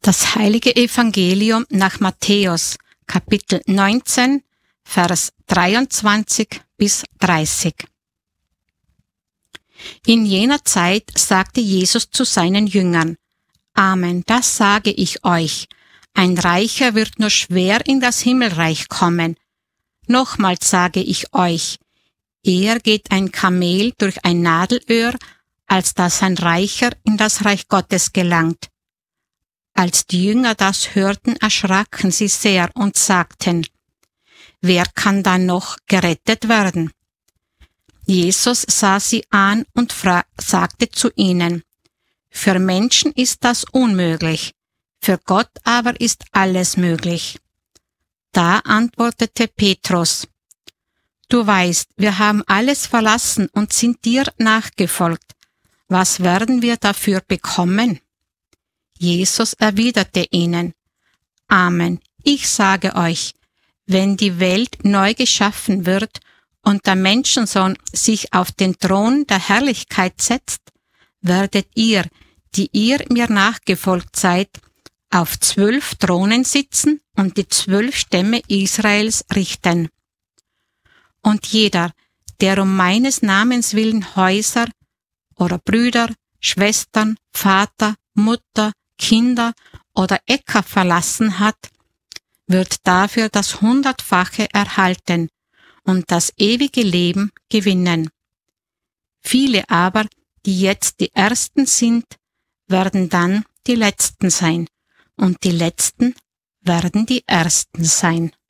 Das heilige Evangelium nach Matthäus, Kapitel 19, Vers 23 bis 30. In jener Zeit sagte Jesus zu seinen Jüngern: Amen, das sage ich euch, ein Reicher wird nur schwer in das Himmelreich kommen. Nochmals sage ich euch, eher geht ein Kamel durch ein Nadelöhr, als dass ein Reicher in das Reich Gottes gelangt. Als die Jünger das hörten, erschraken sie sehr und sagten: Wer kann dann noch gerettet werden? Jesus sah sie an und sagte zu ihnen: Für Menschen ist das unmöglich, für Gott aber ist alles möglich. Da antwortete Petrus: Du weißt, wir haben alles verlassen und sind dir nachgefolgt. Was werden wir dafür bekommen? Jesus erwiderte ihnen: Amen, ich sage euch, wenn die Welt neu geschaffen wird und der Menschensohn sich auf den Thron der Herrlichkeit setzt, werdet ihr, die ihr mir nachgefolgt seid, auf 12 Thronen sitzen und die 12 Stämme Israels richten. Und jeder, der um meines Namens willen Häuser oder Brüder, Schwestern, Vater, Mutter, Kinder oder Äcker verlassen hat, wird dafür das 100-fache erhalten und das ewige Leben gewinnen. Viele aber, die jetzt die Ersten sind, werden dann die Letzten sein, und die Letzten werden die Ersten sein.